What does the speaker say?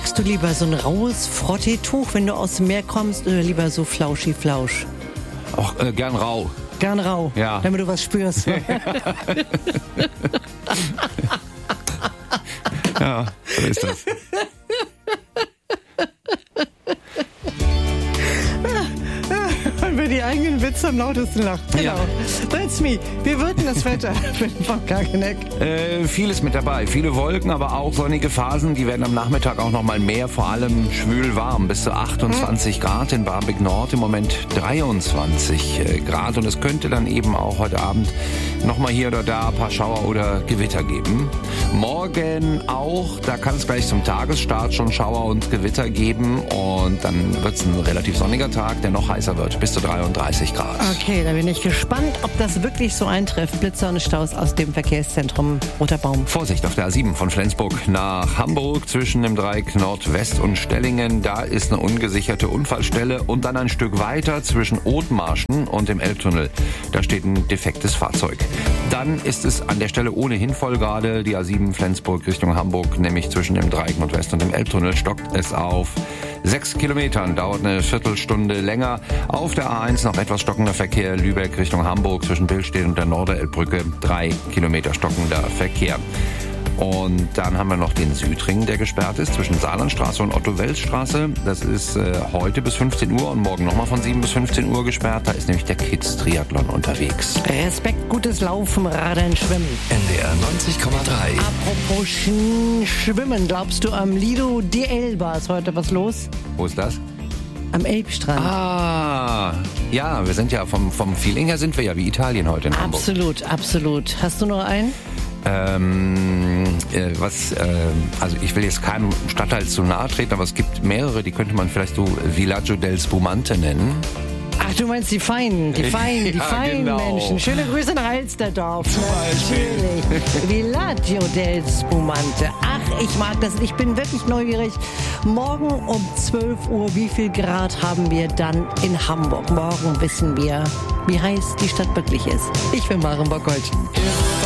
Magst du lieber so ein raues Frotteetuch, wenn du aus dem Meer kommst, oder lieber so flauschi-flausch? Auch gern rau. Gern rau, ja. Damit du was spürst. Ja, so ist das. Wenn die eigenen Witze am lautesten lacht. Genau. Ja. That's me. Wie wird denn das Wetter von Kageneck? Vieles mit dabei. Viele Wolken, aber auch sonnige Phasen. Die werden am Nachmittag auch noch mal mehr, vor allem schwül warm. Bis zu 28 Grad in Barmbek Nord. Im Moment 23 Grad. Und es könnte dann eben auch heute Abend noch mal hier oder da ein paar Schauer oder Gewitter geben. Morgen auch. Da kann es gleich zum Tagesstart schon Schauer und Gewitter geben. Und dann wird es ein relativ sonniger Tag, der noch heißer wird. Bis zu 33 Grad. Okay, da bin ich gespannt, ob das wirklich so eintrifft. Blitzer und Staus aus dem Verkehrszentrum Roter Baum. Vorsicht auf der A7 von Flensburg nach Hamburg zwischen dem Dreieck Nordwest und Stellingen. Da ist eine ungesicherte Unfallstelle und dann ein Stück weiter zwischen Othmarschen und dem Elbtunnel. Da steht ein defektes Fahrzeug. Dann ist es an der Stelle ohnehin voll gerade. Die A7 Flensburg Richtung Hamburg, nämlich zwischen dem Dreieck Nordwest und dem Elbtunnel, stockt es auf 6 Kilometern. Dauert eine Viertelstunde länger. Auf der A1 noch etwas stockender Verkehr. Lübeck Richtung Hamburg zwischen Billstedt und der Norderelbbrücke. 3 Kilometer stockender Verkehr. Und dann haben wir noch den Südring, der gesperrt ist, zwischen Saarlandstraße und Otto-Wels-Straße. Das ist heute bis 15 Uhr und morgen nochmal von 7 bis 15 Uhr gesperrt. Da ist nämlich der Kids-Triathlon unterwegs. Respekt, gutes Laufen, Radeln, Schwimmen. NDR 90,3. Apropos Schwimmen, glaubst du, am Lido die Elba ist heute was los? Wo ist das? Am Elbstrand. Ah, ja, wir sind ja vom Feeling her sind wir ja wie Italien heute in Hamburg. Absolut, absolut. Hast du noch einen? Also ich will jetzt keinem Stadtteil zu nahe treten, aber es gibt mehrere, die könnte man vielleicht so Villaggio del Spumante nennen. Ach, du meinst die feinen genau. Menschen. Schöne Grüße nach Alsterdorf. Natürlich. Villaggio del Spumante. Ach, ich mag das. Ich bin wirklich neugierig. Morgen um 12 Uhr, wie viel Grad haben wir dann in Hamburg? Morgen wissen wir, wie heiß die Stadt wirklich ist. Ich bin Maren Bockholt.